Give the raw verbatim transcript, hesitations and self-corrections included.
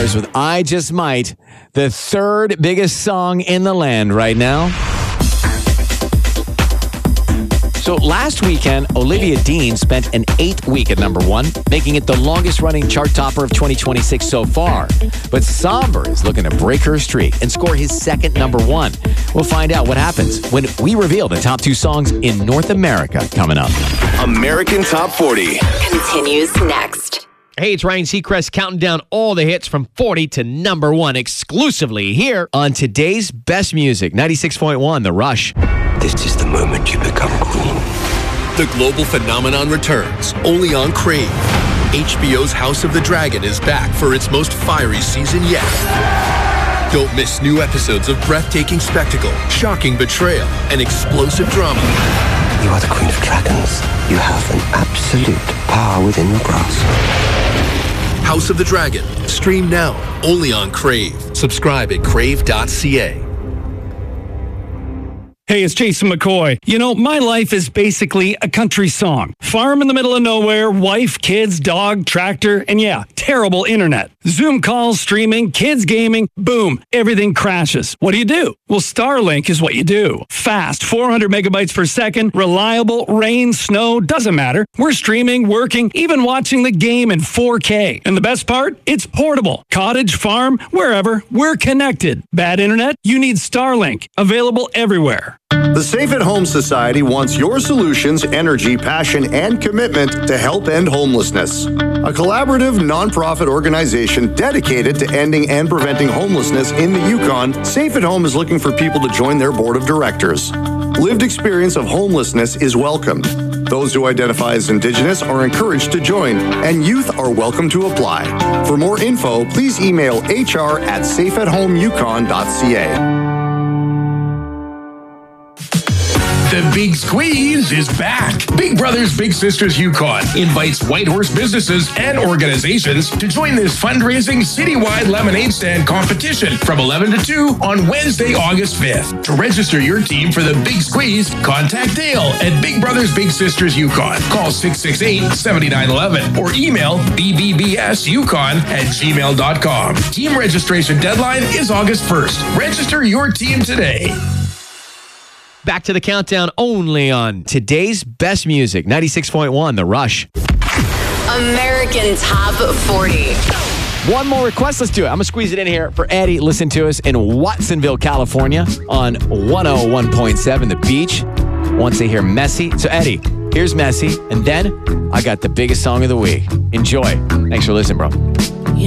Mars with I Just Might, the third biggest song in the land right now. So last weekend, Olivia Dean spent an eight week at number one, making it the longest running chart topper of twenty twenty-six so far. But Somber is looking to break her streak and score his second number one. We'll find out what happens when we reveal the top two songs in North America coming up. American Top forty continues next. Hey, it's Ryan Seacrest counting down all the hits from forty to number one exclusively here On today's best music, ninety-six point one, The Rush. This is the moment you become queen. The global phenomenon returns, only on Crave. H B O's House of the Dragon is back for its most fiery season yet. Don't miss new episodes of breathtaking spectacle, shocking betrayal, and explosive drama. You are the queen of dragons. You have an absolute power within your grasp. House of the Dragon. Stream now, only on Crave. Subscribe at crave dot c a. Hey, it's Jason McCoy. You know, my life is basically a country song. Farm in the middle of nowhere, wife, kids, dog, tractor, and yeah, terrible internet. Zoom calls, streaming, kids gaming, boom, everything crashes. What do you do? Well, Starlink is what you do. Fast, four hundred megabytes per second, reliable, rain, snow, doesn't matter. We're streaming, working, even watching the game in four K. And the best part? It's portable. Cottage, farm, wherever, we're connected. Bad internet? You need Starlink. Available everywhere. The Safe at Home Society wants your solutions, energy, passion, and commitment to help end homelessness. A collaborative, nonprofit organization dedicated to ending and preventing homelessness in the Yukon, Safe at Home is looking for people to join their board of directors. Lived experience of homelessness is welcomed. Those who identify as Indigenous are encouraged to join, and youth are welcome to apply. For more info, please email h r at safe at home yukon dot c a. The Big Squeeze is back. Big Brothers Big Sisters Yukon invites Whitehorse businesses and organizations to join this fundraising citywide lemonade stand competition from eleven to two on Wednesday, August fifth. To register your team for the Big Squeeze, contact Dale at Big Brothers Big Sisters Yukon. Call six six eight, seven nine one one or email b b b s yukon at gmail dot com. Team registration deadline is August first. Register your team today. Back to the countdown only on today's best music, ninety-six point one, The Rush. American Top forty. One more request. Let's do it. I'm going to squeeze it in here for Eddie. Listen to us in Watsonville, California on one oh one point seven The Beach. Once they hear Messy. So, Eddie, here's Messy. And then I got the biggest song of the week. Enjoy. Thanks for listening, bro.